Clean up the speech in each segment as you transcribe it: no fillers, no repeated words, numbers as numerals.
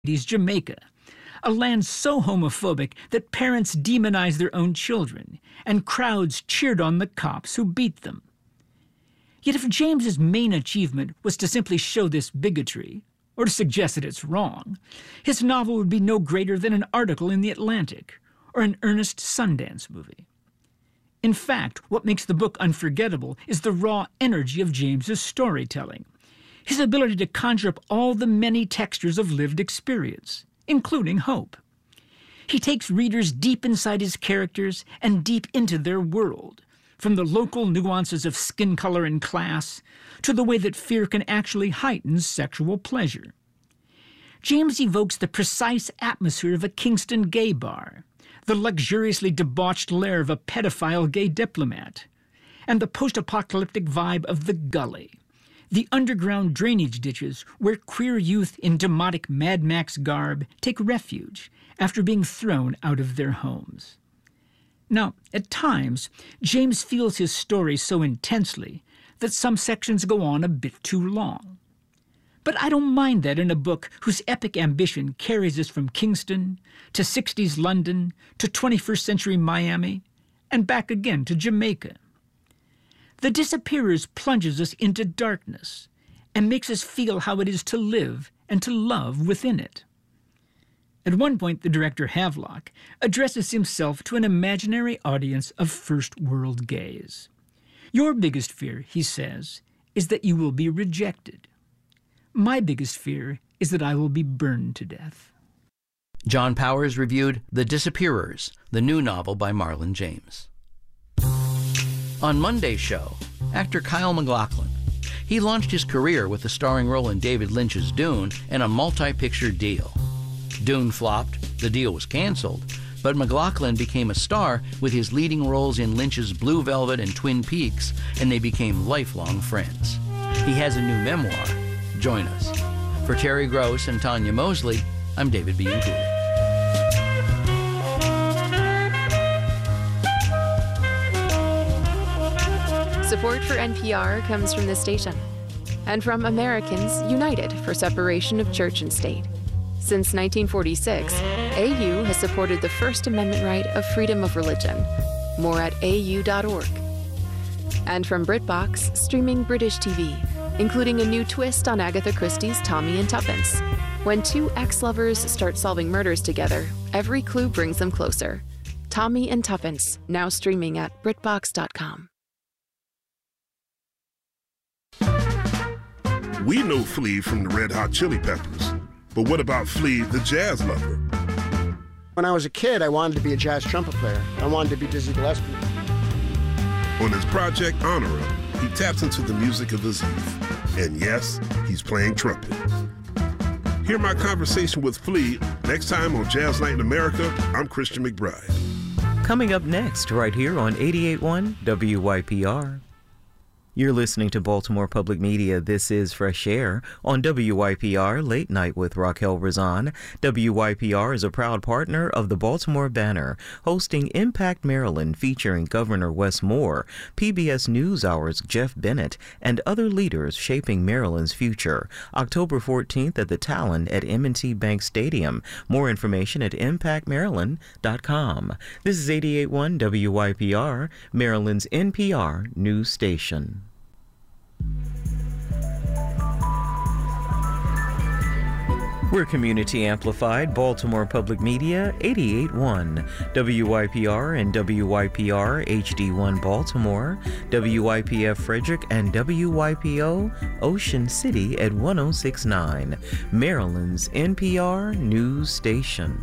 Jamaica, a land so homophobic that parents demonized their own children, and crowds cheered on the cops who beat them. Yet if James's main achievement was to simply show this bigotry, or to suggest that it's wrong, his novel would be no greater than an article in The Atlantic, or an earnest Sundance movie. In fact, what makes the book unforgettable is the raw energy of James's storytelling, his ability to conjure up all the many textures of lived experience, including hope. He takes readers deep inside his characters and deep into their world, from the local nuances of skin color and class to the way that fear can actually heighten sexual pleasure. James evokes the precise atmosphere of a Kingston gay bar, the luxuriously debauched lair of a pedophile gay diplomat, and the post-apocalyptic vibe of the gully, the underground drainage ditches where queer youth in demotic Mad Max garb take refuge after being thrown out of their homes. Now, at times, James feels his story so intensely that some sections go on a bit too long. But I don't mind that in a book whose epic ambition carries us from Kingston to 60s London to 21st century Miami and back again to Jamaica. The Disappearers plunges us into darkness and makes us feel how it is to live and to love within it. At one point, the director Havelock addresses himself to an imaginary audience of first-world gays. Your biggest fear, he says, is that you will be rejected. My biggest fear is that I will be burned to death. John Powers reviewed The Disappearers, the new novel by Marlon James. On Monday's show, actor Kyle MacLachlan. He launched his career with a starring role in David Lynch's Dune and a multi-picture deal. Dune flopped, the deal was canceled, but MacLachlan became a star with his leading roles in Lynch's Blue Velvet and Twin Peaks, and they became lifelong friends. He has a new memoir. Join us. For Terry Gross and Tanya Mosley, I'm David Bianculli. Support for NPR comes from this station and from Americans United for Separation of Church and State. Since 1946, AU has supported the First Amendment right of freedom of religion. More at au.org. And from BritBox, streaming British TV, including a new twist on Agatha Christie's Tommy and Tuppence. When two ex-lovers start solving murders together, every clue brings them closer. Tommy and Tuppence, now streaming at BritBox.com. We know Flea from the Red Hot Chili Peppers, but what about Flea, the jazz lover? When I was a kid, I wanted to be a jazz trumpet player. I wanted to be Dizzy Gillespie. On his project Honora, he taps into the music of his youth. And yes, he's playing trumpet. Hear my conversation with Flea next time on Jazz Night in America. I'm Christian McBride. Coming up next, right here on 88.1 WYPR. You're listening to Baltimore Public Media. This is Fresh Air on WYPR Late Night with Raquel Razan. WYPR is a proud partner of the Baltimore Banner, hosting Impact Maryland featuring Governor Wes Moore, PBS NewsHour's Jeff Bennett, and other leaders shaping Maryland's future. October 14th at the Talon at M&T Bank Stadium. More information at impactmaryland.com. This is 88.1 WYPR, Maryland's NPR news station. We're community amplified, Baltimore Public Media, 88.1, WYPR and WYPR HD1 Baltimore, WYPF Frederick, and WYPO Ocean City at 106.9, Maryland's NPR news station.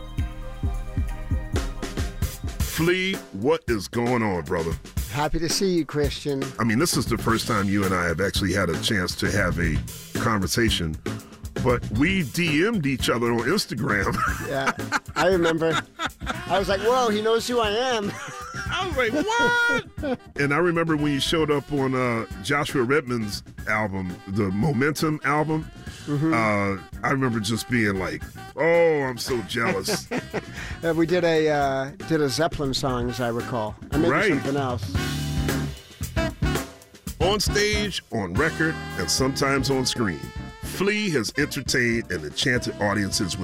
Flea, what is going on, brother? Happy to see you, Christian. I mean, this is the first time you and I have actually had a chance to have a conversation, but we DM'd each other on Instagram. Yeah, I remember. I was like, whoa, he knows who I am. I was like, what? And I remember when you showed up on Joshua Redman's album, the Momentum album. Mm-hmm. I remember just being like, oh, I'm so jealous. We did a Zeppelin song, as I recall. And maybe something else. On stage, on record, and sometimes on screen, Flea has entertained and enchanted audiences with